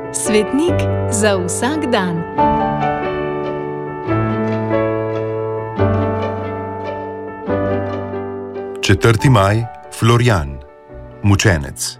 Svetnik za vsak dan. Četrti maj, Florijan, mučenec.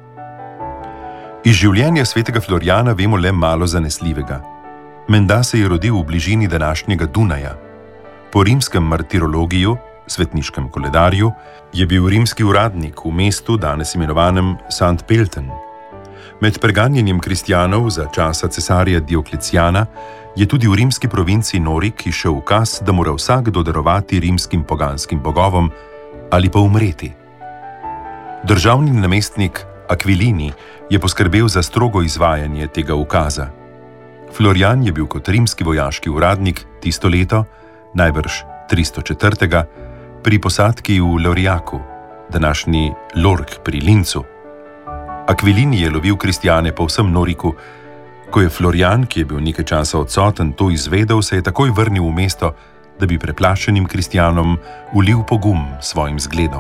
Iz življenja svetega Florijana vemo le malo zanesljivega. Menda se je rodil v bližini današnjega Dunaja. Po rimskem martirologiju, svetniškem koledarju, je bil rimski uradnik v mestu, danes imenovanem St. Pölten. Med preganjanjem kristjanov za časa cesarja Diokleciana je tudi v rimski provinci Norik izšel ukaz, da mora vsakdo darovati rimskim poganskim bogovom ali pa umreti. Državni namestnik Aquilini je poskrbel za strogo izvajanje tega ukaza. Florijan je bil kot rimski vojaški uradnik tisto leto, najbrž 304. pri posadki v Lauriaku, današnji Lork pri Lincu. Aquilini je lovil kristjane po vsem Noriku. Ko je Florijan, ki je bil nekaj časa odsoten, to izvedel, se je takoj vrnil v mesto, da bi preplašenim kristjanom ulil pogum svojim zgledom.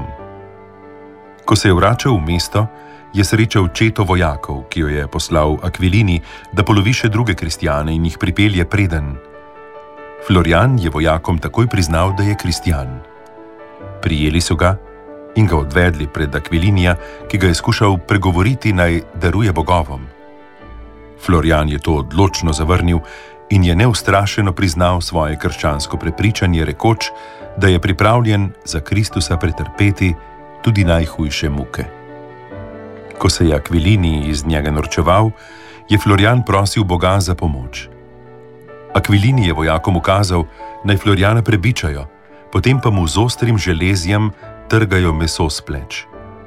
Ko se je vračal v mesto, je srečal četo vojakov, ki jo je poslal Aquilini, da polovi še druge kristjane in jih pripelje preden. Florijan je vojakom takoj priznal, da je kristjan. Prijeli so ga in ga odvedli pred Aquilinija, ki ga je skušal pregovoriti, naj daruje bogovom. Florijan je to odločno zavrnil in je neustrašeno priznal svoje krščansko prepričanje, rekoč, da je pripravljen za Kristusa pretrpeti tudi najhujše muke. Ko se je Aquilini iz njega norčeval, je Florijan prosil Boga za pomoč. Aquilini je vojakom ukazal, naj Florijana prebičajo, potem pa mu z ostrim železjem trgajo meso s pleč.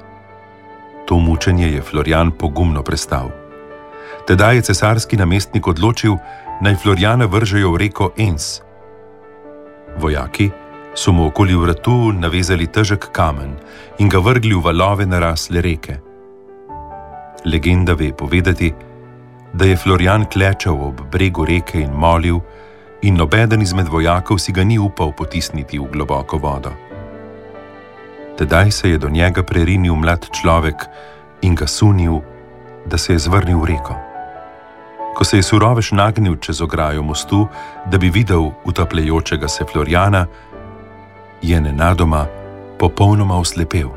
To mučenje je Florijan pogumno prestal. Tedaj je cesarski namestnik odločil, naj Florijana vržejo v reko Ens. Vojaki so mu okoli vratu navezali težek kamen in ga vrgli v valove narasle reke. Legenda ve povedati, da je Florijan klečal ob bregu reke in molil, in nobeden izmed vojakov si ga ni upal potisniti v globoko vodo. Tedaj se je do njega prerinil mlad človek in ga sunil, da se je zvrnil v reko. Ko se je surovež nagnil čez ograjo mostu, da bi videl utapljajočega se Florijana, je nenadoma popolnoma oslepel.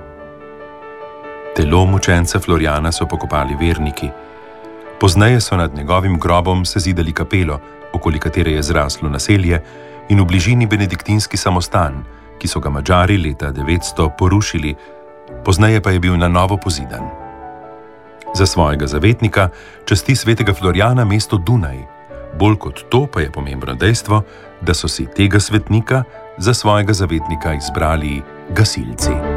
Telo mučenca Florijana so pokopali verniki. Pozneje so nad njegovim grobom sezidali kapelo, okoli katere je zraslo naselje, in v bližini benediktinski samostan, ki so ga Madžari leta 900 porušili, pozneje pa je bil na novo pozidan. Za svojega zavetnika časti svetega Florijana mesto Dunaj, bolj kot to pa je pomembno dejstvo, da so si tega svetnika za svojega zavetnika izbrali gasilci.